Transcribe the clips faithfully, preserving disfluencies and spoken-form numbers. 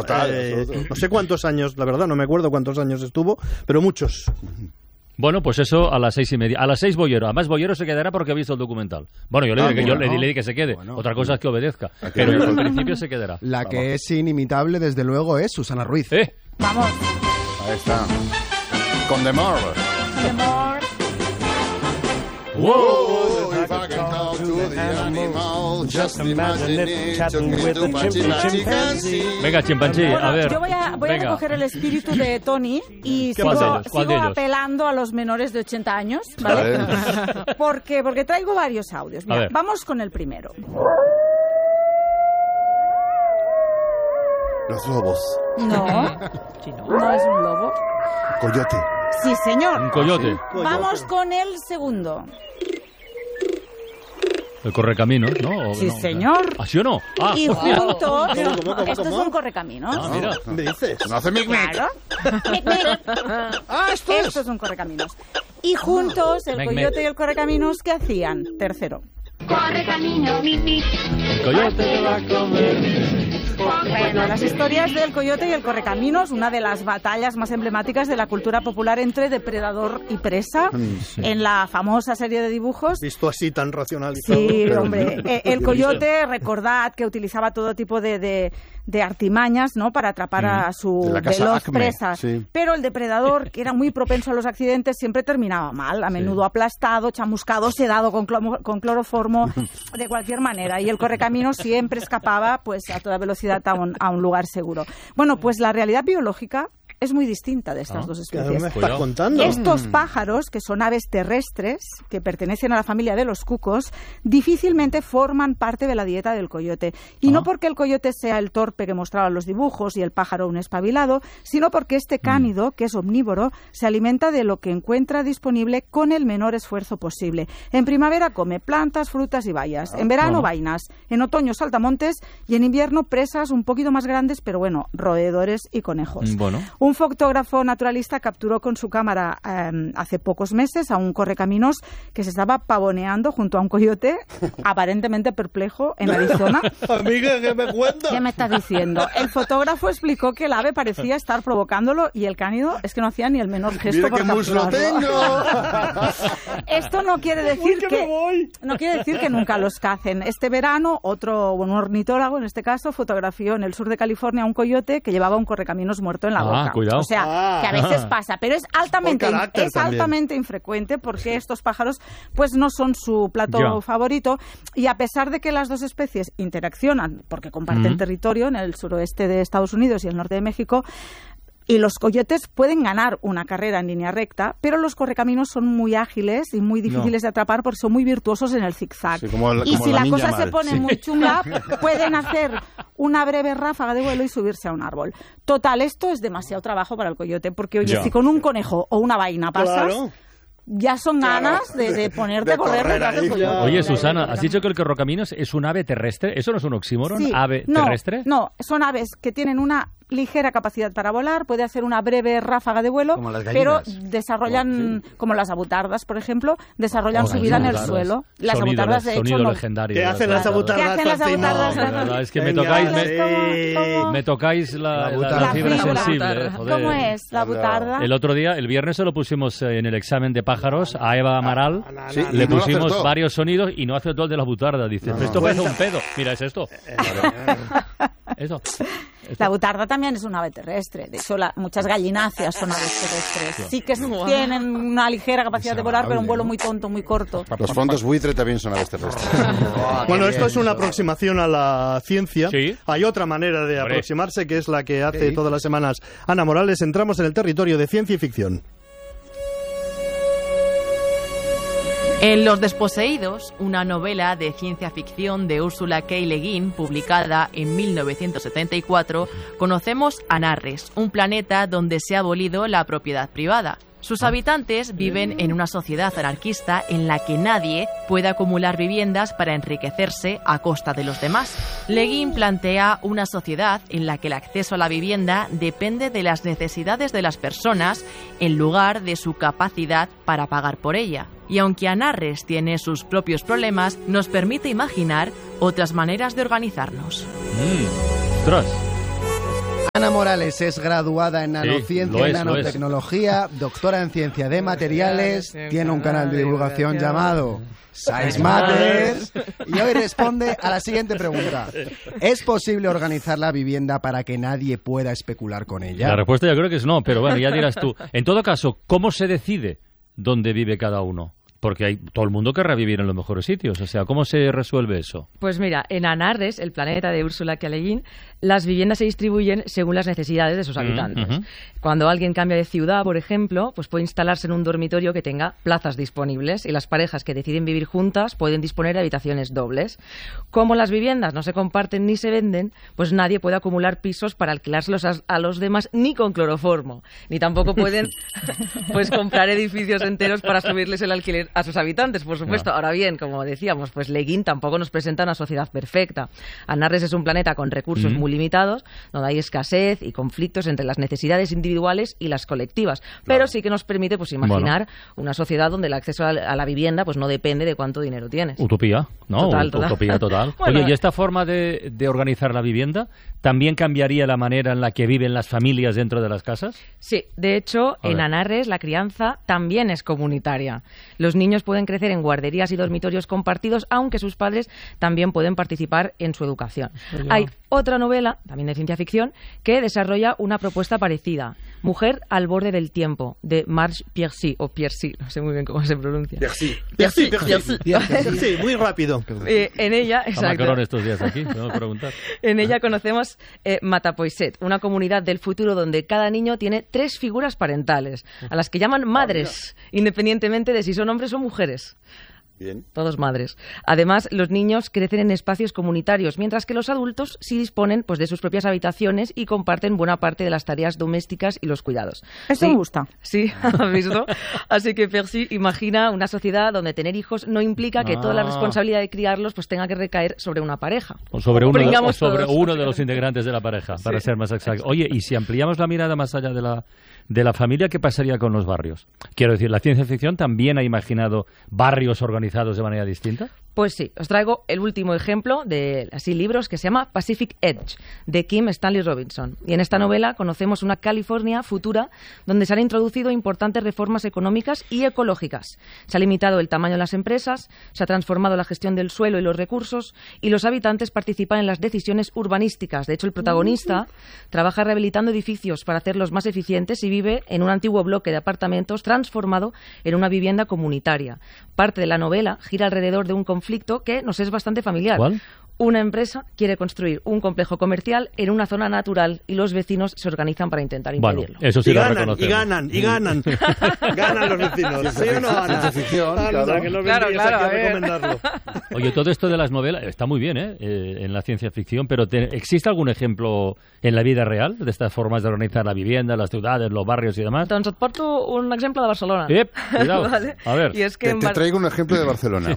Total, eh, no sé cuántos años, la verdad, no me acuerdo cuántos años estuvo, pero muchos. Bueno, pues eso a las seis y media. A las seis Bollero. Además, Bollero se quedará porque ha visto el documental. Bueno, yo le, Ah, diré, que, yo bueno. le diré que se quede. Bueno. Otra cosa es que obedezca. Aquí Pero no hay en problema. principio se quedará. La que Vamos. es inimitable, desde luego, es Susana Ruiz. ¿Eh? Vamos. Ahí está. Con The More. The more. Whoa, if I can talk to the animal, just imagine it, talking to Panchi, chimpanzee. Venga, Chimpanchi, a ver. Yo voy a, voy a Venga. recoger el espíritu de Tony y ¿Qué sigo, más de ellos? ¿Cuál sigo de ellos? apelando a los menores de ochenta años, ¿vale? porque, porque traigo varios audios. Mira, A ver. vamos con el primero. Los lobos. No, no es un lobo. Coyote. Sí, señor. Un coyote. Vamos con el segundo. El correcaminos, ¿no? ¿O Sí, no? señor. ¿Ah, sí o no? Ah, Y hostia. juntos, ¿Cómo, cómo, cómo, esto es cómo? un correcaminos. Ah, mira. ¿Me dices? No hace mic mic. Claro. Mic, mic. Ah, esto Esto es un correcaminos. Y juntos, el Mec, coyote mec. y el correcaminos, ¿qué hacían? Tercero. Corre camino, mi, mi. El coyote te va a comer. Bueno, las historias del coyote y el correcaminos, una de las batallas más emblemáticas de la cultura popular entre depredador y presa, en la famosa serie de dibujos. Visto así tan racionalizado. Sí, pero- hombre. Eh, el coyote, recordad que utilizaba todo tipo de, de, de artimañas, ¿no?, para atrapar a su De la casa veloz Acme, presa. sí. Pero el depredador, que era muy propenso a los accidentes, siempre terminaba mal, a menudo aplastado, chamuscado, sedado con, clomo- con cloroformo, de cualquier manera. Y el correcaminos siempre escapaba, pues, a toda velocidad a un, a un lugar seguro. Bueno, pues la realidad biológica es muy distinta de estas Ah, dos ¿Qué me especies. estás Cuidado. contando? Estos pájaros, que son aves terrestres, que pertenecen a la familia de los cucos, difícilmente forman parte de la dieta del coyote. Y no porque el coyote sea el torpe que mostraban los dibujos y el pájaro un espabilado, sino porque este cánido, que es omnívoro, se alimenta de lo que encuentra disponible con el menor esfuerzo posible. En primavera come plantas, frutas y bayas. En verano, vainas. En otoño, saltamontes. Y en invierno, presas un poquito más grandes, pero bueno, roedores y conejos. Bueno. Un fotógrafo naturalista capturó con su cámara eh, hace pocos meses a un correcaminos que se estaba pavoneando junto a un coyote, aparentemente perplejo, en Arizona. Amiga, ¿qué me cuentas? ¿Qué me estás diciendo? El fotógrafo explicó que el ave parecía estar provocándolo y el cánido es que no hacía ni el menor gesto Mira por qué muslo capturarlo. tengo. Esto no quiere decir que que me voy. no quiere decir que nunca los cacen. Este verano, otro un ornitólogo, en este caso, fotografió en el sur de California a un coyote que llevaba un correcaminos muerto en la Ah, boca. cuidado. O sea, Ah. que a veces pasa, pero es altamente Por carácter es también. altamente infrecuente porque estos pájaros pues no son su plato Ya. favorito y a pesar de que las dos especies interaccionan porque comparten Mm. territorio en el suroeste de Estados Unidos y el norte de México, y los coyotes pueden ganar una carrera en línea recta, pero los correcaminos son muy ágiles y muy difíciles de atrapar porque son muy virtuosos en el zigzag. Sí, como el- y como si la la, ninja cosa se mal, pone sí. muy chunga, pueden hacer una breve ráfaga de vuelo y subirse a un árbol. Total, esto es demasiado trabajo para el coyote, porque oye, Ya. si con un conejo o una vaina pasas, Claro. ya son ganas de, de ponerte De a correr correr detrás del ahí, coyote. ya. Oye, Susana, ¿has dicho que el correcaminos es un ave terrestre? ¿Eso no es un oxímoron? Sí. ¿Ave no, terrestre? No, son aves que tienen una ligera capacidad para volar, puede hacer una breve ráfaga de vuelo, Como las pero gallinas. desarrollan, como las abutardas, por ejemplo, desarrollan Oh, su vida en el abutardas. suelo. Las Sonido, abutardas, de hecho, sonido no... legendario. ¿Qué hacen las Claro. abutardas? ¿Qué hacen las Francino? abutardas? La verdad es que me Venga, tocáis, me, sí. ¿Cómo- cómo? me tocáis la, La la- la butarda. fibra La fibra. sensible. joder. ¿Cómo es la butarda? El otro día, el viernes, se lo pusimos eh, en el examen de pájaros a Eva Amaral. Ah, Sí, Le y no lo pusimos acertó. varios sonidos y no acertó el de la butarda. Dice, No, "Pero no. esto parece un pedo". Mira, es esto. Eso. La butarda también es un ave terrestre. De hecho, la- muchas gallináceas son aves terrestres. Sí que tienen una ligera capacidad de volar, pero un vuelo muy tonto, muy corto. Los fondos buitre también son aves terrestres. Bueno, esto es una aproximación a la ciencia. Sí. Hay otra manera de Hombre. aproximarse, que es la que hace Sí. todas las semanas Ana Morales. Entramos en el territorio de ciencia y ficción. En Los desposeídos, una novela de ciencia ficción de Ursula K. Le Guin, publicada en mil novecientos setenta y cuatro, conocemos a Narres, un planeta donde se ha abolido la propiedad privada. Sus habitantes viven en una sociedad anarquista en la que nadie puede acumular viviendas para enriquecerse a costa de los demás. Le Guin plantea una sociedad en la que el acceso a la vivienda depende de las necesidades de las personas en lugar de su capacidad para pagar por ella. Y aunque Anarres tiene sus propios problemas, nos permite imaginar otras maneras de organizarnos. Mm. Ostras. Morales es graduada en nanociencia lo y es, lo nanotecnología, doctora en ciencia de materiales, tiene un canal de divulgación llamado Science Matters y hoy responde a la siguiente pregunta. ¿Es posible organizar la vivienda para que nadie pueda especular con ella? La respuesta yo creo que es no, pero bueno, ya dirás tú. En todo caso, ¿cómo se decide dónde vive cada uno? Porque hay todo el mundo querrá vivir en los mejores sitios. O sea, ¿cómo se resuelve eso? Pues mira, en Anarres, el planeta de Úrsula K. Le Guin, las viviendas se distribuyen según las necesidades de sus habitantes. Mm, uh-huh. Cuando alguien cambia de ciudad, por ejemplo, pues puede instalarse en un dormitorio que tenga plazas disponibles y las parejas que deciden vivir juntas pueden disponer de habitaciones dobles. Como las viviendas no se comparten ni se venden, pues nadie puede acumular pisos para alquilárselos a, a los demás ni con cloroformo. Ni tampoco pueden pues comprar edificios enteros para subirles el alquiler a sus habitantes, por supuesto. No. Ahora bien, como decíamos, pues Le Guin tampoco nos presenta una sociedad perfecta. Anarres es un planeta con recursos mm. muy limitados, donde hay escasez y conflictos entre las necesidades individuales y las colectivas. Claro. Pero sí que nos permite pues imaginar bueno. una sociedad donde el acceso a la vivienda pues no depende de cuánto dinero tienes. Utopía, ¿no? Total, Ut- total. Utopía total. Bueno, Oye, ¿y esta forma de, de organizar la vivienda también cambiaría la manera en la que viven las familias dentro de las casas? Sí, de hecho, A en ver. Anarres la crianza también es comunitaria. Los niños pueden crecer en guarderías y dormitorios compartidos, aunque sus padres también pueden participar en su educación. Oye. Hay otra novela, también de ciencia ficción, que desarrolla una propuesta parecida. Mujer al borde del tiempo, de Marge Piercy, o Piercy, no sé muy bien cómo se pronuncia. Piercy. Piercy, Piercy. Sí, muy rápido. Eh, en ella, Está Macron exacto. estos días aquí, tengo que preguntar. En ella conocemos eh, Matapoiset, una comunidad del futuro donde cada niño tiene tres figuras parentales, a las que llaman madres, independientemente de si son hombres o mujeres. Bien. Todos madres. Además, los niños crecen en espacios comunitarios, mientras que los adultos sí disponen pues, de sus propias habitaciones y comparten buena parte de las tareas domésticas y los cuidados. Eso sí, me gusta. Sí, ¿has visto? Así que Percy imagina una sociedad donde tener hijos no implica que Ah. toda la responsabilidad de criarlos pues tenga que recaer sobre una pareja. O sobre uno, de, o Pringamos sobre todos. uno de los integrantes de la pareja, para Sí. ser más exacto. Oye, y si ampliamos la mirada más allá de la, de la familia, ¿qué pasaría con los barrios? Quiero decir, ¿la ciencia ficción también ha imaginado barrios organizados de manera distinta? Pues sí, os traigo el último ejemplo de así libros que se llama Pacific Edge, de Kim Stanley Robinson. Y en esta novela conocemos una California futura donde se han introducido importantes reformas económicas y ecológicas. Se ha limitado el tamaño de las empresas, se ha transformado la gestión del suelo y los recursos, y los habitantes participan en las decisiones urbanísticas. De hecho, el protagonista trabaja rehabilitando edificios para hacerlos más eficientes y vive en un antiguo bloque de apartamentos transformado en una vivienda comunitaria. Parte de la novela gira alrededor de un conflicto que nos es bastante familiar. ¿Cuál? Una empresa quiere construir un complejo comercial en una zona natural y los vecinos se organizan para intentar Bueno, impedirlo. eso sí Y lo ganan, reconocemos. y ganan, y ganan. Ganan los vecinos. ¿Sí o no, Ana? Ciencia ficción, Anda, claro. que no Claro, vendrías claro, aquí a a ver. recomendarlo. Oye, todo esto de las novelas está muy bien, ¿eh? Eh, en la ciencia ficción, pero te- ¿existe algún ejemplo en la vida real de estas formas de organizar la vivienda, las ciudades, los barrios y demás? Doncs et porto un exemple de Barcelona. Ep, cuidado. Vale. A ver. Y es que Te, en te Bar- traigo un ejemplo de Barcelona.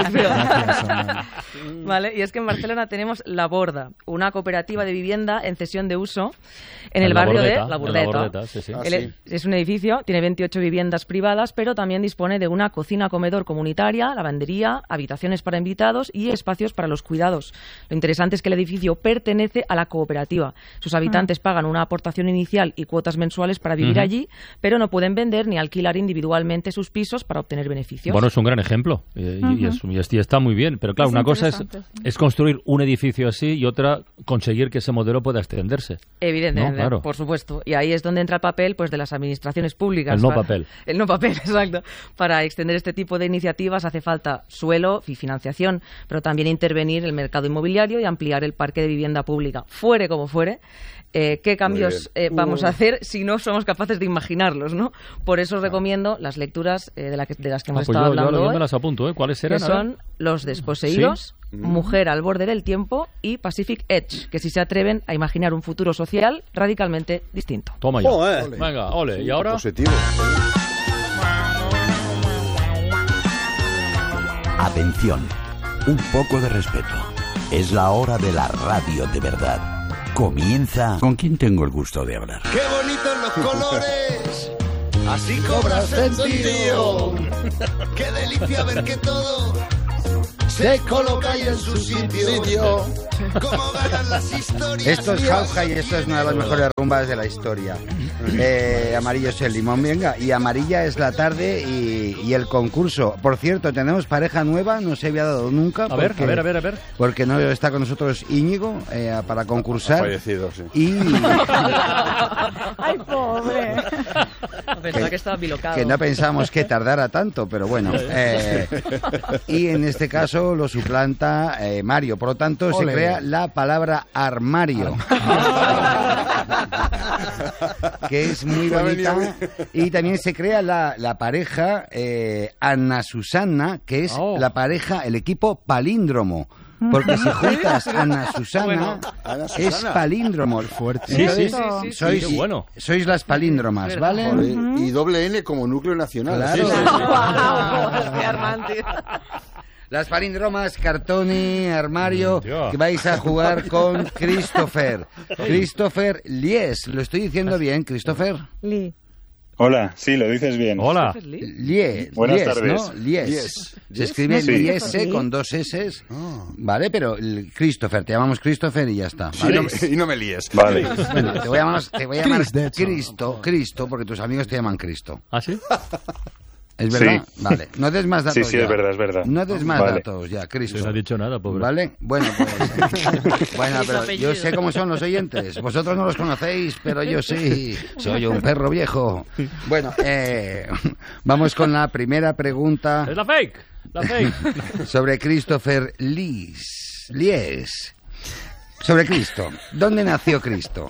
Traducción. Vale, y es que en Barcelona tenemos La Borda, una cooperativa de vivienda en cesión de uso en, En el La barrio Bordeta, de La en La Bordeta. Bordeta, sí, sí. Ah, El- sí. Es un edificio, tiene veintiocho viviendas privadas, pero también dispone de una cocina-comedor comunitaria, lavandería, habitaciones para invitados y espacios para los cuidados. Lo interesante es que el edificio pertenece a la cooperativa. Sus habitantes pagan una aportación inicial y cuotas mensuales para vivir Ujú. allí, pero no pueden vender ni alquilar individualmente sus pisos para obtener beneficios. Bueno, es un gran ejemplo eh, y, y es- y es- y está muy bien. Pero claro, Es una cosa es, interesante. es construir un edificio así y otra conseguir que ese modelo pueda extenderse. Evidentemente, No, claro. por supuesto. Y ahí es donde entra el papel pues, de las administraciones públicas. El no Para- papel. El no papel, exacto. Para extender este tipo de iniciativas hace falta suelo y financiación, pero también intervenir el mercado inmobiliario y ampliar el parque de vivienda pública. Fuere como fuere, eh, ¿qué cambios eh, vamos a hacer si no somos capaces de imaginarlos? ¿no? Por eso os recomiendo las lecturas eh, de, la que- de las que Ah, hemos pues estado yo, yo, hablando yo hoy, me las apunto, ¿eh? ¿Cuáles que eran? A ver. son Los Desposeídos, ¿Sí? Mujer al borde del tiempo y Pacific Edge, que si se atreven a imaginar un futuro social radicalmente distinto. Toma ya. Joder. Venga, ole. ¿Y ahora? Positivo. Atención, un poco de respeto. Es la hora de la radio de verdad. Comienza... ¿Con quién tengo el gusto de hablar? ¡Qué bonitos los colores! Así cobra sentido. ¡Qué delicia ver que todo se se coloca ahí en su sitio. ¿Cómo ganan las historias? Esto es jauja y esto es una de las mejores rumbas de la historia. Eh, amarillo es el limón, venga. Y amarilla es la tarde y, y el concurso. Por cierto, tenemos pareja nueva, no se había dado nunca. A porque, ver, a ver, a ver, a ver. Porque no está con nosotros Íñigo eh, para concursar. Ha fallecido, sí. Y... Ay, pobre. Pensaba que estaba bilocado. Que no pensamos que tardara tanto, pero bueno. Eh, y en este caso lo suplanta eh, Mario. Por lo tanto, Ole. se crea la palabra armario. Que es muy Me ha bonita. venido Y también se crea la, la pareja eh, Ana Susana, que es Oh. la pareja, el equipo palíndromo. Porque si juntas Ana Susana, Bueno. Ana es Susana. palíndromo. Fuerte. Sí, sí, Entonces, sí, sí, sois, qué bueno. sois las palíndromas, ¿vale? Joder, y doble N como núcleo nacional. Claro. Sí, sí, sí. Guau, qué armante. Las palíndromas, Cartoni, Armario, Dios. que vais a jugar con Christopher. Christopher Lies. ¿Lo estoy diciendo bien, Christopher? Lee. Hola, sí, lo dices bien. Hola. Lies. Buenas Lies, tardes. ¿no? Lies. Lies. Se escribe Sí. Lies con dos S. Vale, pero el Christopher, te llamamos Christopher y ya está. Y ¿vale? no, me- y no me líes. Vale. Bueno, te voy a llamar, te voy a llamar Chris, de hecho. Cristo, Cristo, porque tus amigos te llaman Cristo. ¿Ah, sí? ¿Es verdad? Sí. Vale. No des más datos Sí, sí, ya. es verdad, es verdad. No des más Vale. datos ya, Cristo. No ha dicho nada, pobre. ¿Vale? Bueno, pues... bueno, Mis pero yo apellidos. sé cómo son los oyentes. Vosotros no los conocéis, pero yo sí. Soy un perro viejo. Bueno, eh, vamos con la primera pregunta Es la fake. La fake. sobre Christopher Lies. Lies. Sobre Cristo. ¿Dónde nació Cristo?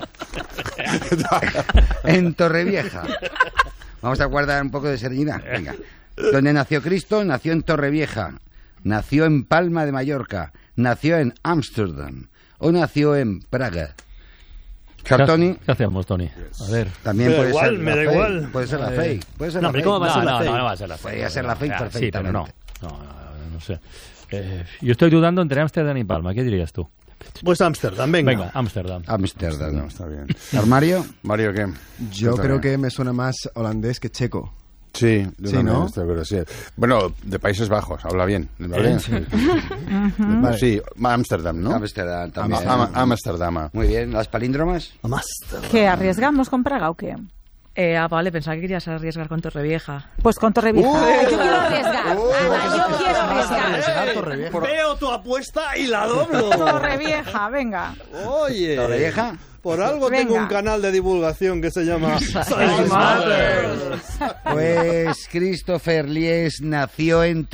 En Torrevieja. Vamos a guardar un poco de serenidad. Venga. ¿Dónde nació Cristo? Nació en Torrevieja. Nació en Palma de Mallorca. Nació en Ámsterdam. O nació en Praga. Cartoni. ¿Qué hacemos, Tony? A ver. También Me da puede igual, ser me la da fake. igual. Puede ser la Eh, fake. Puede ser no, la hombre, fake. ¿cómo va a No, ser la no, fake? no, no va a ser la fake. Podría ser la fake Ah, Sí, pero no. perfectamente. No, no, no sé. Eh, yo estoy dudando entre Ámsterdam y Palma. ¿Qué dirías tú? Pues Ámsterdam, venga. Venga, Ámsterdam. Ámsterdam. No, está bien. ¿Armario? Mario, ¿qué? Yo Cuéntame. creo que me suena más holandés que checo. Sí, yo Sí, también ¿no? estoy de acuerdo, sí. Bueno, de Países Bajos, habla bien. ¿habla bien? Sí, Vale. sí, Ámsterdam, ¿no? Ámsterdam también. Am- am- Ámsterdam. Muy bien. ¿Las palíndromas? Ámsterdam. ¿Qué, arriesgamos con Praga o qué? Eh, ah, vale, pensaba que querías arriesgar con Torrevieja. Pues con Torrevieja. Uh, Ay, yo quiero arriesgar. Ana, yo quiero arriesgar. Arriesgar Torrevieja. Veo tu apuesta y la doblo. Torrevieja, venga. Oye. ¿Torrevieja? Por algo Venga. tengo un canal de divulgación que se llama Size Matters. Pues Christopher Lies nació en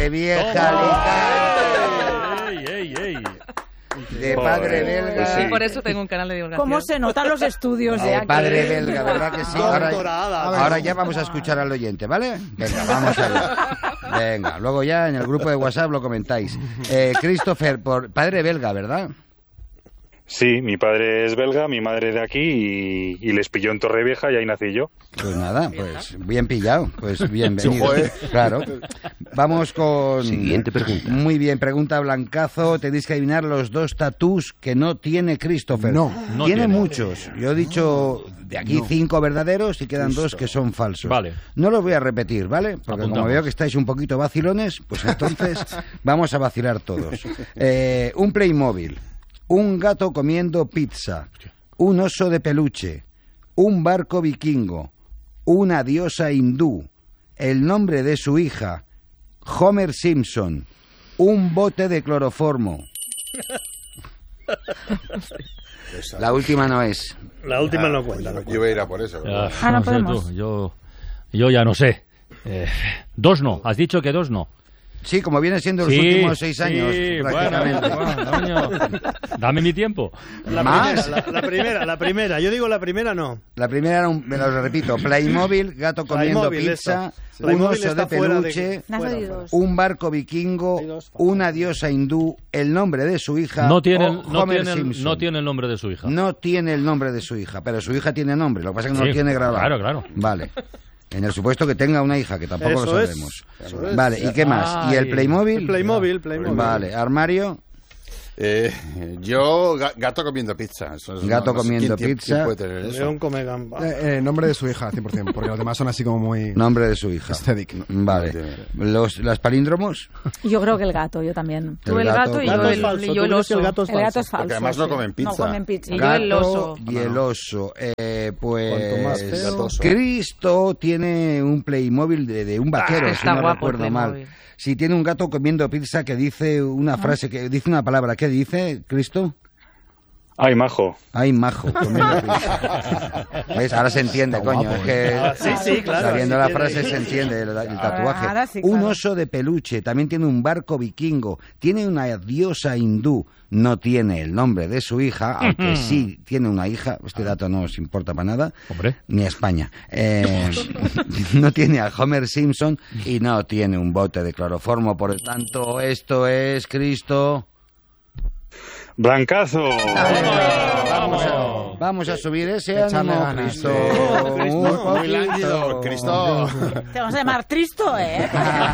Torrevieja, ¡Ey, ey, ey! de padre Joder, belga. pues sí. Y por eso tengo un canal de divulgación. ¿Cómo se notan los estudios de De aquí? padre belga, ¿verdad que sí? Ahora, Doctorada. ahora ya vamos a escuchar al oyente, ¿vale? Venga, vamos a ver. Venga, luego ya en el grupo de WhatsApp lo comentáis. Eh, Christopher, por padre belga, ¿verdad? Sí, mi padre es belga, mi madre de aquí y, y les pilló en Torrevieja y ahí nací yo. Pues nada, pues bien pillado, pues bienvenido. Joder. Claro. Vamos con... Siguiente pregunta. Muy bien, pregunta Blancazo. Tenéis que adivinar los dos tatús que no tiene Christopher. No. No tiene, tiene. muchos. Yo he dicho de aquí cinco verdaderos y quedan dos que son falsos. Vale. No los voy a repetir, ¿vale? Porque como Apuntamos. veo que estáis un poquito vacilones, pues entonces vamos a vacilar todos. Eh, un Playmobil, un gato comiendo pizza, un oso de peluche, un barco vikingo, una diosa hindú, el nombre de su hija, Homer Simpson, un bote de cloroformo. La última no es. La última no cuenta. no Yo cuenta. voy a ir a por eso. Ah, Ah, no no sé podemos. tú, yo, yo ya no sé. Eh, dos no. Has dicho que dos no. Sí, como viene siendo los Sí, últimos seis sí, años, prácticamente. bueno, bueno, coño. Dame mi tiempo. La ¿Más? primera, la, la primera, la primera. Yo digo la primera no. La primera era un, me lo repito, Playmobil, gato comiendo Playmobil, pizza, esto. un Playmobil oso está de fuera de- peluche, Me has Fuera, oído fuera. dos. un barco vikingo, Hay dos. una diosa hindú, el nombre de su hija No tiene, o no, Homer tiene, Simpson. no tiene el nombre de su hija. No tiene el nombre de su hija, pero su hija tiene nombre, lo que pasa es que no Sí, lo tiene grabado. claro, claro. Vale. En el supuesto que tenga una hija, que tampoco Eso lo es, sabemos. eso es. Vale, ¿y qué más? ¿Y el Ay. Playmobil? Playmobil, Playmobil. Vale, armario. Eh, yo, ga- gato comiendo pizza. Eso es- Gato no- no sé comiendo quién- pizza. ¿Quién puede tener eso? León come gamba. Eh, eh, nombre de su hija, cien por ciento, porque los demás son así como muy... Nombre de su hija. Aesthetic. Vale. Los, ¿Las palíndromos? Yo creo que el gato, yo también. Tú el gato y yo Gato es el, falso, y tú yo el crees que oso. el gato es El gato falso. es falso. Porque además no sí. comen pizza. No comen pizza. Y yo el Gato oso. y el oso. Eh, Cuanto más pues feo. Gatoso. Cristo tiene un Playmobil de, de un vaquero, Ah, si está no guapo el recuerdo mal. Playmobil. Si tiene un gato comiendo pizza que dice una frase, que dice una palabra, ¿qué dice, Cristo? Ay, majo. Ay, majo, comiendo pizza. ¿Ves? Ahora se entiende, Está coño. guapo, Es que Ah, sí, sí, claro, sabiendo sí la tiene. frase se entiende el, el tatuaje. ahora sí, Un claro. oso de peluche, también tiene un barco vikingo, tiene una diosa hindú, no tiene el nombre de su hija, aunque sí tiene una hija, este dato no os importa para nada, Hombre. ni a España. Eh, no tiene a Homer Simpson y no tiene un bote de cloroformo, por lo tanto, esto es Cristo. Blancazo. Vamos a, vamos a subir ese Echarle ánimo, ganas, Cristo. sí. Cristo, Un muy poquito. lánguido, Cristo. Te vamos a llamar Tristo, ¿eh?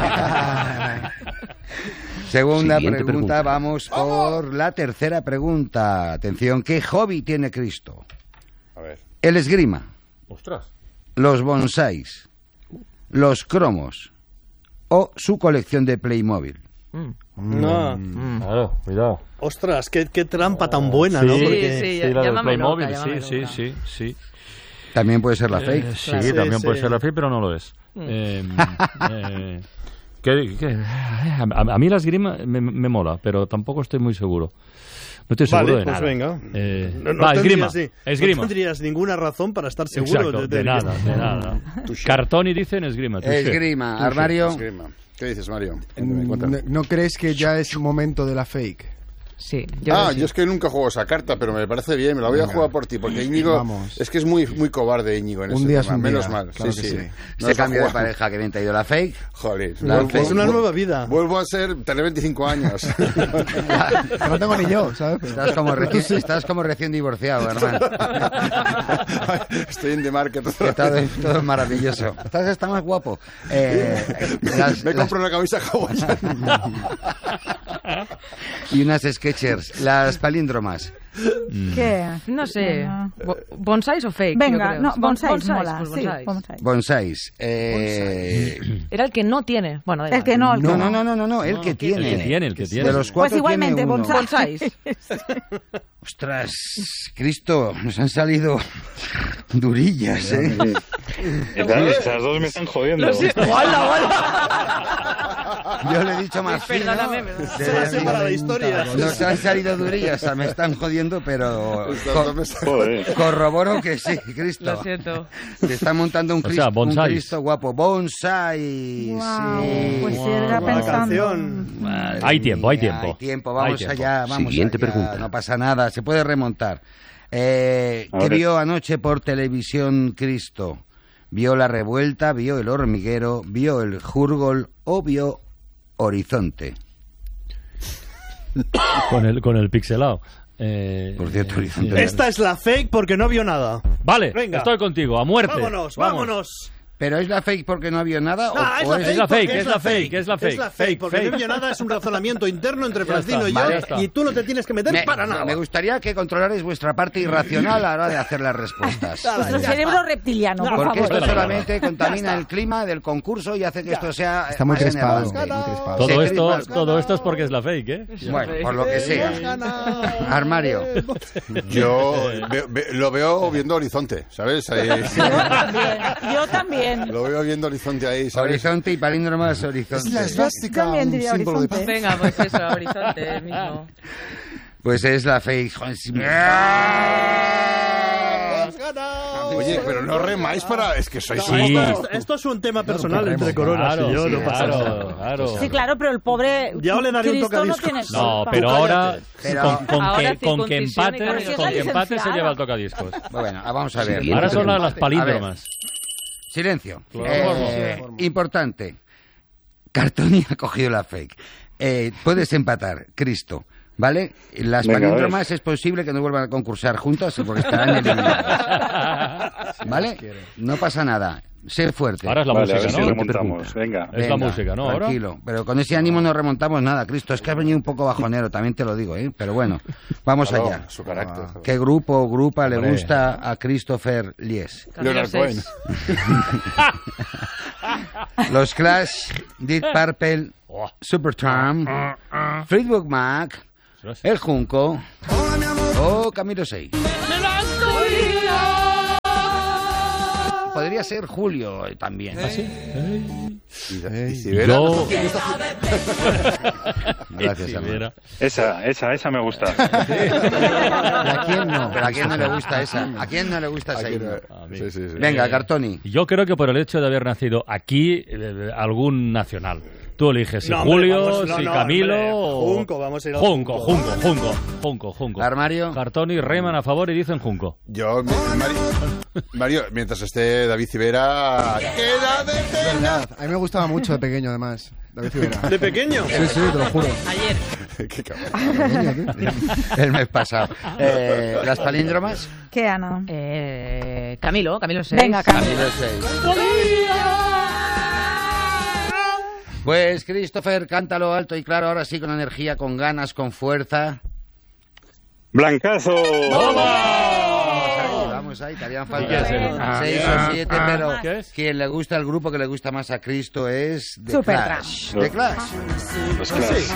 Segunda Siguiente pregunta, pregunta. vamos por la tercera pregunta. Atención, ¿qué hobby tiene Cristo? A ver. El esgrima, Ostras. los bonsáis, los cromos o su colección de Playmobil. No. Claro, cuidado. Ostras, qué, qué trampa tan buena, ¿no? Sí, Porque... sí, Sí, la del llámame Playmobil, loca, sí, llámame sí, loca. sí, sí. También puede ser la fake. Eh, sí, Sí, también sí. puede ser la fake, pero no lo es. Eh, eh, ¿qué- qué? A, a mí la esgrima me, me mola, pero tampoco estoy muy seguro. No estoy seguro Vale, de pues nada. venga. Eh, No, no va, tendrías, esgrima. sí, Esgrima. No tendrías ninguna razón para estar seguro Exacto, de, de, nada, de nada. Cartoni dice en esgrima. touché. Esgrima, Touché. armario. Esgrima. ¿Qué dices, Mario? Mm, Cuéntame. ¿No, no crees que ya es momento de la fake? Sí, yo Ah, creo que yo es que nunca juego esa carta, pero me parece bien, me la voy a Venga. jugar por ti, porque Íñigo Vamos. es que es muy muy cobarde Íñigo en Un ese día tema, es un menos día, mal. claro sí, que sí. sí. No Ese os ha cambio de jugado. pareja que bien te ha ido la fake. Joder, La vuelvo- fake. Es una vuelvo- nueva vida. Vuelvo a ser, tener veinticinco años. Que no tengo ni yo, ¿sabes? Pero- Estás como, recién, estás como recién divorciado, hermano. Estoy en The Market. Que todo, es- todo es maravilloso. Estás está más guapo. Eh, las- Me las- compro una camisa hawaiana. y unas Skechers. Las palíndromas. ¿Qué? No sé. Venga. Bo- ¿Bonsáis o fake? Venga, Yo creo. no, Bon- bonsáis, mola. pues sí, bonsáis. bonsáis. Bonsáis. Eh, Era el que no tiene. Bueno, da El igual. que no, el que no, no. no, no, no, no, no, el que tiene. El que tiene, el que tiene. De los cuatro Pues igualmente, tiene uno. bonsáis. Ostras, Cristo, nos han salido durillas, ¿eh? Estas, estas dos me están jodiendo. Lo siento. ¡Hola, Yo le he dicho más fino. Perdóname, perdóname. Se la separa de historias. Nos han salido durillas, o sea, me están jodiendo, pero Estas dos me están- Joder. corroboro que sí, Cristo. Lo siento. Te está montando un, O Cristo, sea, un bonsáis. Cristo guapo. Bonsai. Guau, Sí. pues sí, era Buena pensando. canción. Madre Hay tiempo, hay mía, tiempo. Hay tiempo, vamos Hay tiempo. allá, vamos Siguiente allá. pregunta. No pasa nada, se puede remontar. Eh, A ¿Qué ver. vio anoche por televisión Cristo? ¿Vio La Revuelta, vio El Hormiguero, vio El Jurgol o vio Horizonte? Con el, con el pixelado. Eh, Por cierto, eh, Horizonte. sí. Esta es la fake porque no vio nada. Vale, Venga. estoy contigo, a muerte. Vámonos, Vamos. vámonos. ¿Pero es la fake porque no vio nada? o- Ah, o es la fake, porque es la fake, es la fake. Es la fake, Fake, porque fake. no vio nada, es un razonamiento interno entre Ya Francino está, y yo, vale, ya está. y tú no te tienes que meter Me, para nada. me gustaría que controlarais vuestra parte irracional a la hora de hacer las respuestas. Nuestro cerebro reptiliano, por Porque favor. esto solamente contamina el clima del concurso y hace que esto sea Está muy más crespado, enervante. muy crespado. Todo Se esto, crispa- todo esto es porque es la fake, ¿eh? Bueno, por lo que sea. Armario. Yo veo- ve- lo veo viendo Horizonte, ¿sabes? Ahí- Yo también, yo también. Lo veo viendo Horizonte ahí, ¿sabes? Horizonte y palíndromas horizonte. Es la esvástica, También un diría símbolo de paz. Horizonte. Venga, pues eso, horizonte mismo. Pues es la fake. Joder, sí me- Oye, pero no remáis para... Es que sois... Sí. Esto, esto es un tema personal entre Coronas Claro, y yo, sí, no pasa nada. claro, claro. Sí, claro, pero el pobre Ya le daré un Cristo no tocadiscos. tiene No, culpa. pero ahora, Pero- con, con Ahora que, con que circuncisión y empate, cambio. con que empate se licenciada. lleva el tocadiscos. Bueno, ah, vamos a ver. Siguiente Ahora son las, pregunta. las palíndromas. Silencio. Cloroformo. Eh, importante. Cartoni ha cogido la fake. Eh, puedes empatar, Cristo. ¿Vale? Las Venga, palíndromas es posible que no vuelvan a concursar juntas porque estarán eliminadas. ¿Vale? No pasa nada. sé fuerte. Ahora es la Vale, a música, ver si ¿no? remontamos. Venga. Es la música, ¿no? Ahora. Tranquilo, pero con ese ánimo no remontamos nada, Cristo. Es que has venido un poco bajonero, también te lo digo, ¿eh? Pero bueno, vamos Claro, allá. su carácter. Ah, ¿Qué grupo o grupa le Hombre. gusta a Christopher Lies? Leonard Cohen. Los Clash, Deep Purple, Oh. Supertramp, Fleetwood Mac, El Junco o Camilo seis. Podría ser Julio eh, también. ¿Ah, sí? Y Civera. Yo... Gracias, Sí, hermano. mira. Esa, esa, esa me gusta. ¿A quién no? Pero ¿a quién no le gusta esa? ¿A quién no le gusta esa? Aquí himno? no- A mí. Sí, sí, sí. Venga, Cartoni. Yo creo que por el hecho de haber nacido aquí, eh, algún nacional. Tú eliges si No, hombre, Julio, vamos, no, si no, Camilo hombre. o... Junco, vamos a ir al Junco, Junco. Junco, Junco, Junco, Junco. Armario. Cartoni y Reyman a favor y dicen Junco. Yo, mi- Mario, Mario, mientras esté David Civera, queda de pena. Verdad, a mí me gustaba mucho de pequeño, además. David Civera. ¿De pequeño? Sí, sí, te lo juro. Ayer. Qué cabrón. El mes pasado. Eh, ¿Las palíndromas? ¿Qué, Ana? Eh, Camilo, Camilo seis. Venga, Camilo. Camilo seis. Pues, Christopher, cántalo alto y claro, ahora sí, con energía, con ganas, con fuerza. ¡Blancazo! Vamos ahí, vamos ahí, te harían falta ¿Qué es el- seis o siete, pero ¿Qué es? quien le gusta el grupo que le gusta más a Cristo es The Supertramp. Clash. The Clash. Los Clash.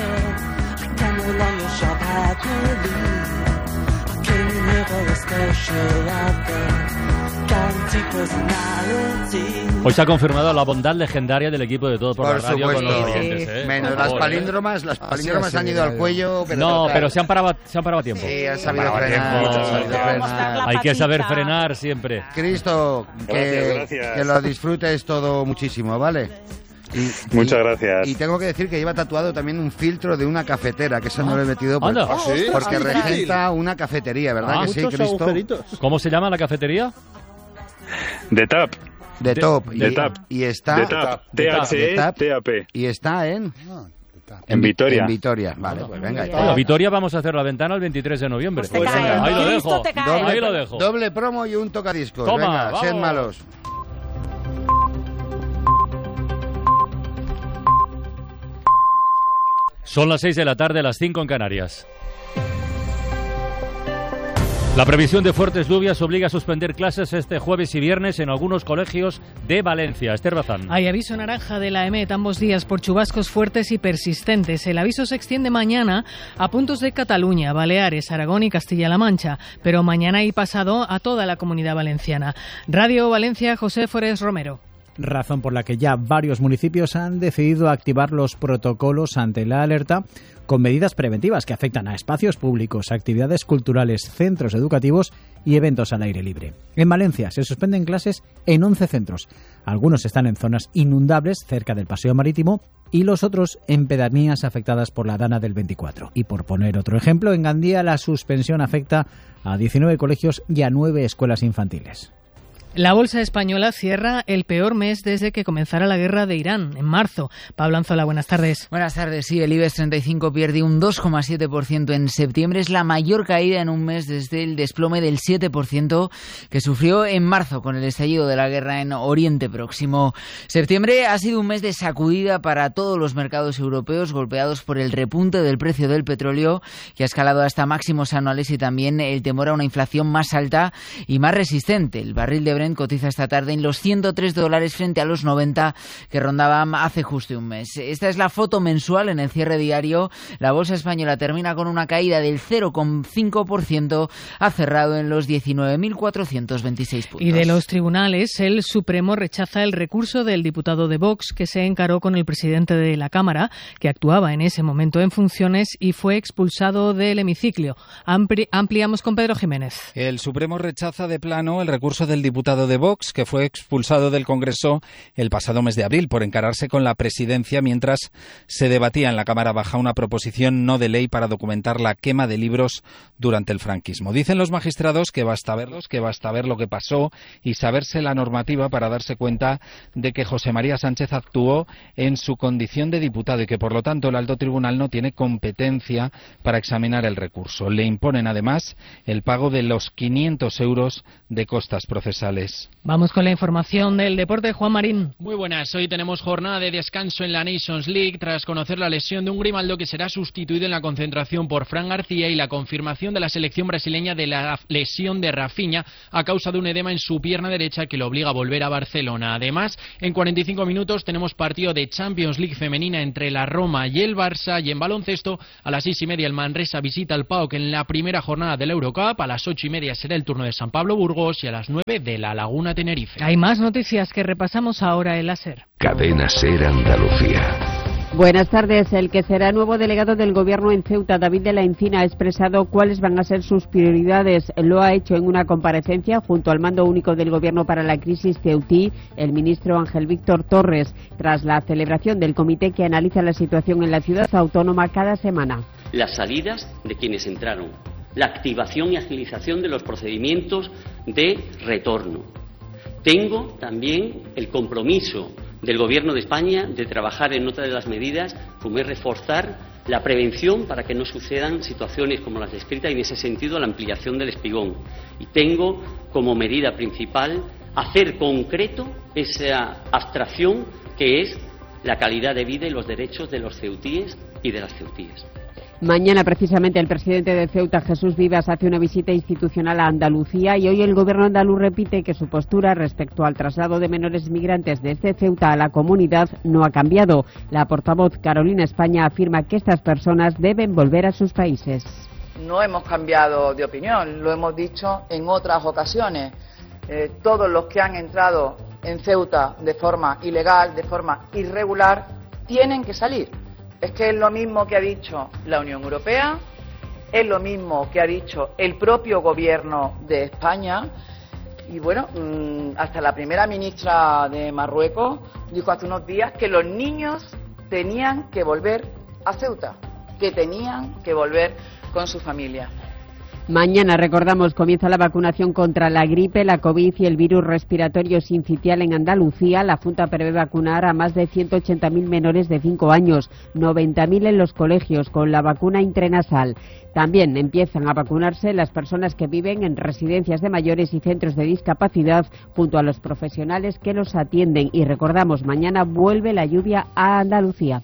Hoy se ha confirmado la bondad legendaria del equipo de Todo por, Por la Radio con supuesto. los oyentes, ¿eh? Menos Por las favor, ¿eh? palíndromas, las palíndromas así, han ido al ya, cuello, pero No, total. pero se han parado, se han parado a tiempo. Sí, han sabido parado a frenar, tiempo. han sabido frenar. Hay que saber frenar siempre. Cristo, que, Gracias, gracias. que lo disfrutes todo muchísimo, ¿vale? Y- Muchas y- gracias. Y tengo que decir que lleva tatuado también un filtro de una cafetera, que eso no lo he metido por- Anda. ¿Ah, sí? porque Ah, regenta una cafetería, ¿verdad Ah, que sí, Muchos Cristo? agujeritos. ¿Cómo se llama la cafetería? De Tap. De De- top. de y, tap. y está De Tap. de tap. T H E T A P. y está en En Vitoria. En Vitoria, vale, pues venga. Bueno, está. Vitoria vamos a hacer la ventana el veintitrés de noviembre. Pues te cae. venga, ahí lo Cristo dejo. te cae. Doble, Ahí lo dejo. doble promo y un tocadiscos. Toma, venga, vamos. sed malos. Son las seis de la tarde, las cinco en Canarias. La previsión de fuertes lluvias obliga a suspender clases este jueves y viernes en algunos colegios de Valencia. Esther Bazán. Hay aviso naranja de la EMET ambos días por chubascos fuertes y persistentes. El aviso se extiende mañana a puntos de Cataluña, Baleares, Aragón y Castilla-La Mancha, pero mañana y pasado a toda la Comunidad Valenciana. Radio Valencia, José Forés Romero. Razón por la que ya varios municipios han decidido activar los protocolos ante la alerta con medidas preventivas que afectan a espacios públicos, actividades culturales, centros educativos y eventos al aire libre. En Valencia se suspenden clases en once centros. Algunos están en zonas inundables cerca del paseo marítimo y los otros en pedanías afectadas por la Dana del veinticuatro. Y por poner otro ejemplo, en Gandía la suspensión afecta a diecinueve colegios y a nueve escuelas infantiles. La bolsa española cierra el peor mes desde que comenzara la guerra de Irán, en marzo. Pablo Anzola, buenas tardes. Buenas tardes. Sí, el IBEX treinta y cinco pierde un dos coma siete por ciento en septiembre. Es la mayor caída en un mes desde el desplome del siete por ciento que sufrió en marzo con el estallido de la guerra en Oriente Próximo. Septiembre ha sido un mes de sacudida para todos los mercados europeos, golpeados por el repunte del precio del petróleo, que ha escalado hasta máximos anuales, y también el temor a una inflación más alta y más resistente. El barril de Brent cotiza esta tarde en los ciento tres dólares frente a los noventa que rondaban hace justo un mes. Esta es la foto mensual en el cierre diario. La bolsa española termina con una caída del cero coma cinco por ciento, ha cerrado en los diecinueve mil cuatrocientos veintiséis puntos. Y de los tribunales, el Supremo rechaza el recurso del diputado de Vox que se encaró con el presidente de la Cámara, que actuaba en ese momento en funciones y fue expulsado del hemiciclo. Ampli- ampliamos con Pedro Jiménez. El Supremo rechaza de plano el recurso del diputado de Vox, que fue expulsado del Congreso el pasado mes de abril por encararse con la presidencia mientras se debatía en la Cámara Baja una proposición no de ley para documentar la quema de libros durante el franquismo. Dicen los magistrados que basta verlos, que basta ver lo que pasó y saberse la normativa para darse cuenta de que José María Sánchez actuó en su condición de diputado y que, por lo tanto, el alto tribunal no tiene competencia para examinar el recurso. Le imponen, además, el pago de los quinientos euros de costas procesales. Nacionales. Vamos con la información del deporte, Juan Marín. Muy buenas, hoy tenemos jornada de descanso en la Nations League tras conocer la lesión de un Grimaldo que será sustituido en la concentración por Fran García y la confirmación de la selección brasileña de la lesión de Rafinha a causa de un edema en su pierna derecha que lo obliga a volver a Barcelona. Además, en cuarenta y cinco minutos tenemos partido de Champions League femenina entre la Roma y el Barça, y en baloncesto a las seis y media el Manresa visita al P A O K en la primera jornada de la Eurocup, a las ocho y media será el turno de San Pablo Burgos y a las nueve de la Laguna Tenerife. Hay más noticias que repasamos ahora en la SER. Cadena SER Andalucía. Buenas tardes. El que será nuevo delegado del Gobierno en Ceuta, David de la Encina, ha expresado cuáles van a ser sus prioridades. Lo ha hecho en una comparecencia junto al mando único del Gobierno para la crisis ceutí, el ministro Ángel Víctor Torres, tras la celebración del comité que analiza la situación en la ciudad autónoma cada semana. Las salidas de quienes entraron, la activación y agilización de los procedimientos de retorno. Tengo también el compromiso del Gobierno de España de trabajar en otra de las medidas, como es reforzar la prevención para que no sucedan situaciones como las descritas, y en ese sentido la ampliación del espigón. Y tengo como medida principal hacer concreto esa abstracción que es la calidad de vida y los derechos de los ceutíes y de las ceutíes. Mañana, precisamente, el presidente de Ceuta, Jesús Vivas, hace una visita institucional a Andalucía y hoy el Gobierno andaluz repite que su postura respecto al traslado de menores migrantes desde Ceuta a la comunidad no ha cambiado. La portavoz Carolina España afirma que estas personas deben volver a sus países. No hemos cambiado de opinión, lo hemos dicho en otras ocasiones. Eh, todos los que han entrado en Ceuta de forma ilegal, de forma irregular, tienen que salir. Es que es lo mismo que ha dicho la Unión Europea, es lo mismo que ha dicho el propio Gobierno de España, y bueno, hasta la primera ministra de Marruecos dijo hace unos días que los niños tenían que volver a Ceuta, que tenían que volver con su familia. Mañana, recordamos, comienza la vacunación contra la gripe, la COVID y el virus respiratorio sincitial en Andalucía. La Junta prevé vacunar a más de ciento ochenta mil menores de cinco años, noventa mil en los colegios con la vacuna intranasal. También empiezan a vacunarse las personas que viven en residencias de mayores y centros de discapacidad junto a los profesionales que los atienden. Y recordamos, mañana vuelve la lluvia a Andalucía.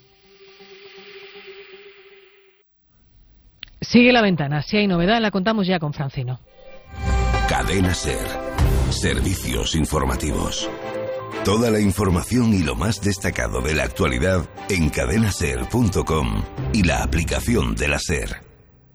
Sigue la ventana. Si hay novedad, la contamos ya con Francino. Cadena SER. Servicios informativos. Toda la información y lo más destacado de la actualidad en cadena ser punto com y la aplicación de la SER.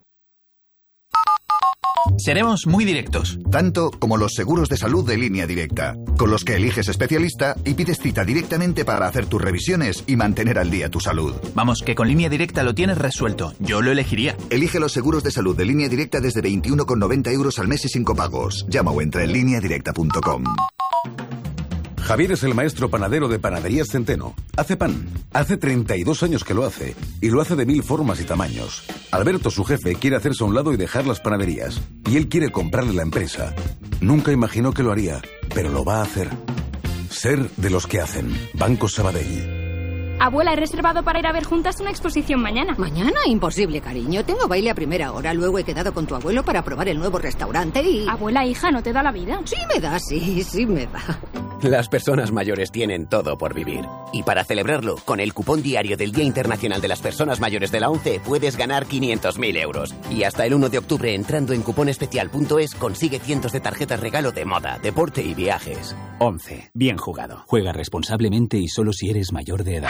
Seremos muy directos. Tanto como los seguros de salud de Línea Directa, con los que eliges especialista y pides cita directamente para hacer tus revisiones y mantener al día tu salud. Vamos, que con Línea Directa lo tienes resuelto. Yo lo elegiría. Elige los seguros de salud de Línea Directa desde veintiuno con noventa euros al mes y sin copagos. Llama o entra en línea directa punto com. Javier es el maestro panadero de Panaderías Centeno. Hace pan. Hace treinta y dos años que lo hace. Y lo hace de mil formas y tamaños. Alberto, su jefe, quiere hacerse a un lado y dejar las panaderías. Y él quiere comprarle la empresa. Nunca imaginó que lo haría, pero lo va a hacer. Ser de los que hacen. Banco Sabadell. Abuela, he reservado para ir a ver juntas una exposición mañana. ¿Mañana? Imposible, cariño. Tengo baile a primera hora. Luego he quedado con tu abuelo para probar el nuevo restaurante y... Abuela, hija, ¿no te da la vida? Sí me da, sí, sí me da. Las personas mayores tienen todo por vivir. Y para celebrarlo, con el cupón diario del Día Internacional de las Personas Mayores de la ONCE puedes ganar quinientos mil euros. Y hasta el uno de octubre, entrando en cuponespecial punto es, consigue cientos de tarjetas regalo de moda, deporte y viajes. ONCE. Bien jugado. Juega responsablemente y solo si eres mayor de edad.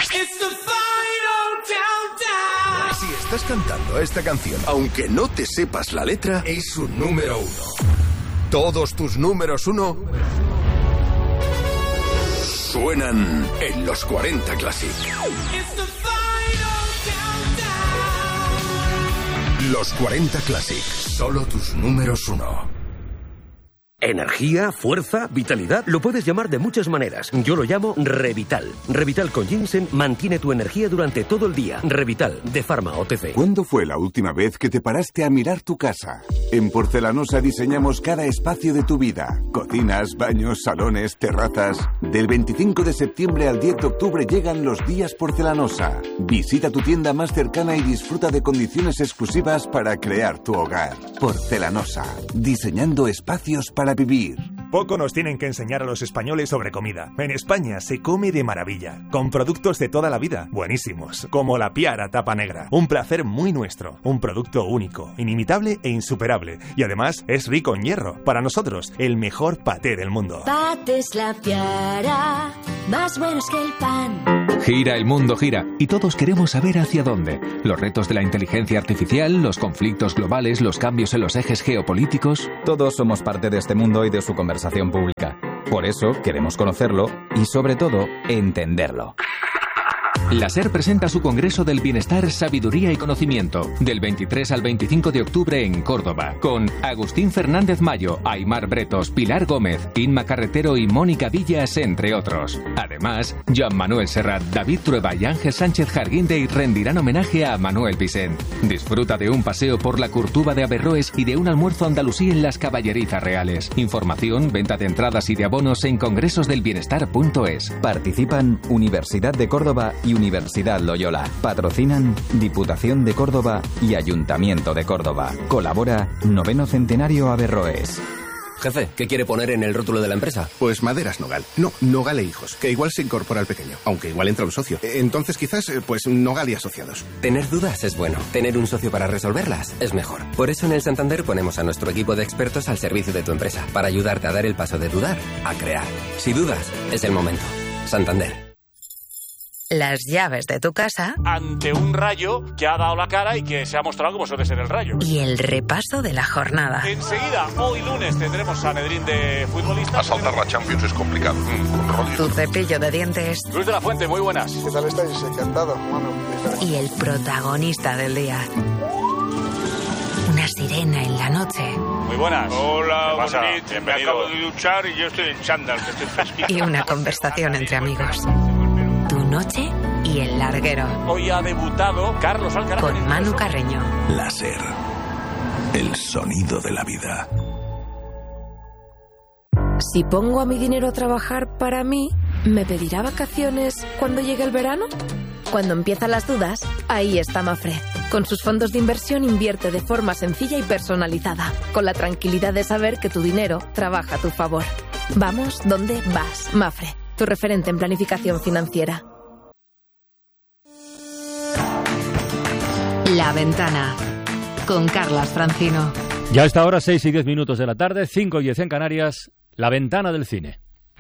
Si estás cantando esta canción, aunque no te sepas la letra, es un número uno. Todos tus números uno suenan en los cuarenta Classic. Los cuarenta Classic, solo tus números uno. Energía, fuerza, vitalidad, lo puedes llamar de muchas maneras. Yo lo llamo Revital. Revital con ginseng mantiene tu energía durante todo el día. Revital, de Pharma O T C. ¿Cuándo fue la última vez que te paraste a mirar tu casa? En Porcelanosa diseñamos cada espacio de tu vida. Cocinas, baños, salones, terrazas. Del veinticinco de septiembre al diez de octubre llegan los días Porcelanosa. Visita tu tienda más cercana y disfruta de condiciones exclusivas para crear tu hogar. Porcelanosa, diseñando espacios para vivir. Poco nos tienen que enseñar a los españoles sobre comida. En España se come de maravilla, con productos de toda la vida, buenísimos, como la Piara tapa negra. Un placer muy nuestro, un producto único, inimitable e insuperable. Y además es rico en hierro. Para nosotros, el mejor paté del mundo. Patés La Piara, más buenos que el pan. Gira, el mundo gira, y todos queremos saber hacia dónde. Los retos de la inteligencia artificial, los conflictos globales, los cambios en los ejes geopolíticos. Todos somos parte de este mundo y de su conversación pública. Por eso queremos conocerlo y, sobre todo, entenderlo. La SER presenta su Congreso del Bienestar, Sabiduría y Conocimiento, del veintitrés al veinticinco de octubre en Córdoba, con Agustín Fernández Mayo, Aimar Bretos, Pilar Gómez, Inma Carretero y Mónica Villas, entre otros. Además, Joan Manuel Serrat, David Trueba y Ángel Sánchez Jarguindey rendirán homenaje a Manuel Vicent. Disfruta de un paseo por la Curtuba de Averroes y de un almuerzo andalusí en las Caballerizas Reales. Información, venta de entradas y de abonos en congresosdelbienestar punto es. Participan Universidad de Córdoba y Universidad Loyola. Patrocinan Diputación de Córdoba y Ayuntamiento de Córdoba. Colabora Noveno Centenario Averroes. Jefe, ¿qué quiere poner en el rótulo de la empresa? Pues Maderas Nogal. No, Nogal e Hijos, que igual se incorpora al pequeño, aunque igual entra un socio. Entonces quizás, pues Nogal y Asociados. Tener dudas es bueno. Tener un socio para resolverlas es mejor. Por eso en el Santander ponemos a nuestro equipo de expertos al servicio de tu empresa, para ayudarte a dar el paso de dudar a crear. Si dudas, es el momento. Santander. Las llaves de tu casa ante un Rayo que ha dado la cara y que se ha mostrado como suele ser el Rayo. Y el repaso de la jornada. Enseguida, hoy lunes, tendremos a Sanedrín de futbolistas. Asaltar la Champions es complicado. Mm, tu cepillo de dientes. Luis de la Fuente, muy buenas. ¿Qué tal estáis? Encantado. Bueno, y el protagonista del día. Una sirena en la noche. Muy buenas. Hola, bonito. Me acabo de duchar y yo estoy en chándal, que estoy fresquito. Y una conversación entre amigos. Tu noche y el larguero. Hoy ha debutado Carlos Alcaraz. Con Manu Carreño. La SER. El sonido de la vida. Si pongo a mi dinero a trabajar para mí, ¿me pedirá vacaciones cuando llegue el verano? Cuando empiezan las dudas, ahí está Mafre. Con sus fondos de inversión invierte de forma sencilla y personalizada, con la tranquilidad de saber que tu dinero trabaja a tu favor. Vamos donde vas, Mafre, tu referente en planificación financiera. La Ventana, con Carlas Francino. Ya a esta hora, seis y diez minutos de la tarde, cinco y diez en Canarias, La Ventana del Cine.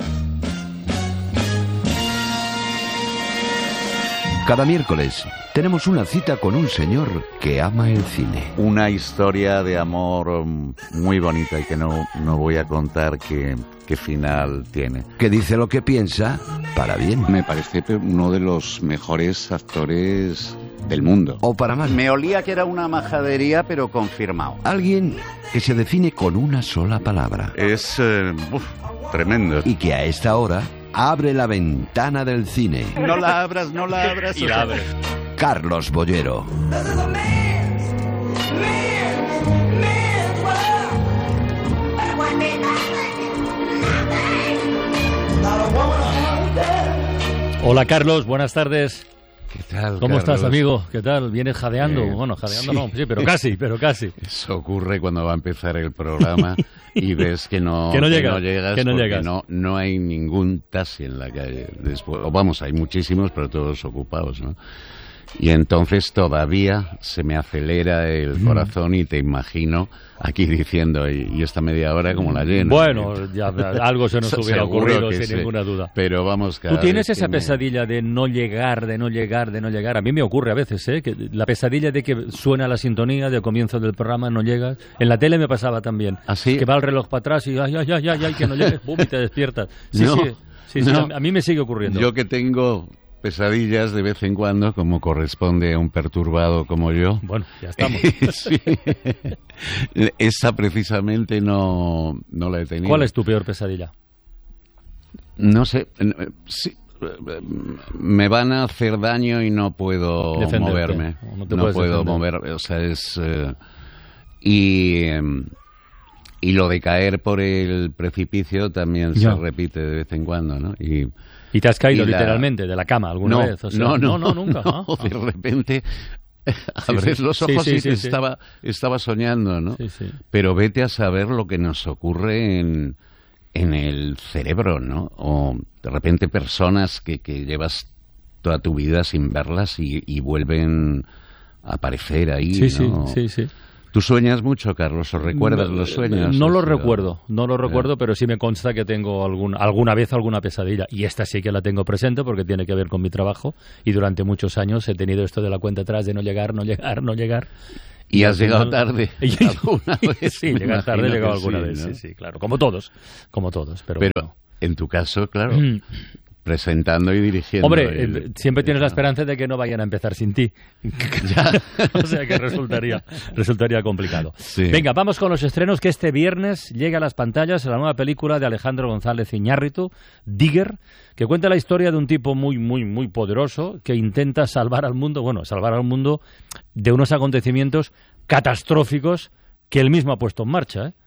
Cada miércoles tenemos una cita con un señor que ama el cine. Una historia de amor muy bonita y que no, no voy a contar qué, qué final tiene. Que dice lo que piensa para bien. Me parece uno de los mejores actores del mundo. O para mal. Me olía que era una majadería, pero confirmado. Alguien que se define con una sola palabra. Es eh, uf, tremendo. Y que a esta hora abre la ventana del cine. No la abras, no la abras. Y la abre. Carlos Bollero. Hola Carlos, buenas tardes. ¿Qué tal, ¿Cómo Carlos? estás, amigo? ¿Qué tal? ¿Vienes jadeando? Eh, bueno, jadeando sí. no, sí, pero casi, pero casi. Eso ocurre cuando va a empezar el programa y ves que no, que no, que llega, no llegas que no porque llegas. No, no hay ningún taxi en la calle. Después, o vamos, hay muchísimos, pero todos ocupados, ¿no? Y entonces todavía se me acelera el Mm. corazón y te imagino aquí diciendo, y, y esta media hora como la llena. Bueno, ya algo se nos hubiera Seguro ocurrido que sin sí. ninguna duda. Pero vamos, cada ¿Tú tienes vez esa que me- pesadilla de no llegar, de no llegar, de no llegar? A mí me ocurre a veces, ¿eh? Que la pesadilla de que suena la sintonía del comienzo del programa, no llegas. En la tele me pasaba también. ¿Así? Que va el reloj para atrás y ay, ay, ay, ay, ay, que no llegues, pum, y te despiertas. Sí, No, sí, sí, sí, no. a mí me sigue ocurriendo. Yo que tengo pesadillas de vez en cuando, como corresponde a un perturbado como yo. Bueno, ya estamos. Sí. Esa precisamente no, no la he tenido. ¿Cuál es tu peor pesadilla? No sé. eh, Sí, me van a hacer daño y no puedo Defenderte, moverme. o no te No puedes puedo defender. mover. O sea, es. eh, y. eh, y lo de caer por el precipicio también Ya. se repite de vez en cuando, ¿no? Y, ¿Y te has caído y la- literalmente de la cama alguna no, vez? O sea, no, no, no, nunca. no, Ah, de ah. repente Sí, abres sí. los Sí, ojos sí, y sí, te sí. estaba, estaba soñando, ¿no? Sí, sí. Pero vete a saber lo que nos ocurre en, en el cerebro, ¿no? O de repente personas que, que llevas toda tu vida sin verlas y, y vuelven a aparecer ahí, sí, ¿no? Sí, sí, sí. ¿Tú sueñas mucho, Carlos, o recuerdas no, los sueños? No lo sido... recuerdo, no lo recuerdo, eh. pero sí me consta que tengo algún, alguna vez alguna pesadilla. Y esta sí que la tengo presente porque tiene que ver con mi trabajo. Y durante muchos años he tenido esto de la cuenta atrás de no llegar, no llegar, no llegar. ¿Y, y has llegado final... tarde alguna vez? Sí, llegar tarde he llegado alguna sí, vez, ¿no? sí, sí, claro. Como todos, como todos. Pero, pero bueno. En tu caso, claro... presentando y dirigiendo. Hombre, el, eh, siempre tienes el... la esperanza de que no vayan a empezar sin ti. O sea que resultaría, resultaría complicado. Sí. Venga, vamos con los estrenos, que este viernes llega a las pantallas la nueva película de Alejandro González Iñárritu, Digger, que cuenta la historia de un tipo muy, muy, muy poderoso que intenta salvar al mundo, bueno, salvar al mundo de unos acontecimientos catastróficos que él mismo ha puesto en marcha, ¿eh?